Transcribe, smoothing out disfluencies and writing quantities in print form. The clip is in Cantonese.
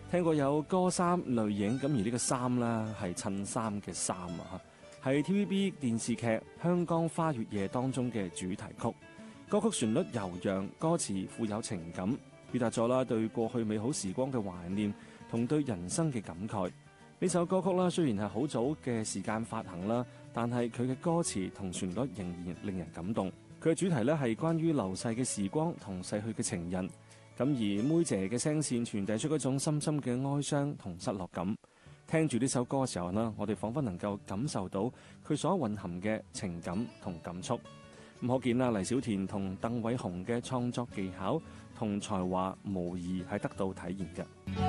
聽過有歌衫淚影，咁而呢個衫呢係襯衫嘅衫啊，係 TVB 電視劇《香江花月夜》當中嘅主題曲。歌曲旋律悠揚，歌詞富有情感，表達咗啦對過去美好時光嘅懷念同對人生嘅感慨。呢首歌曲啦，雖然係好早嘅時間發行啦，但係佢嘅歌詞同旋律仍然令人感動。佢嘅主題咧係關於流逝嘅時光同逝去嘅情人。咁而妹姐嘅聲線傳遞出一種深深嘅哀傷同失落感。聽住呢首歌嘅時候呢，我哋彷彿能夠感受到佢所蘊含嘅情感同感觸。咁可見啦，黎小田同鄧偉雄嘅創作技巧同才華無疑係得到體現嘅。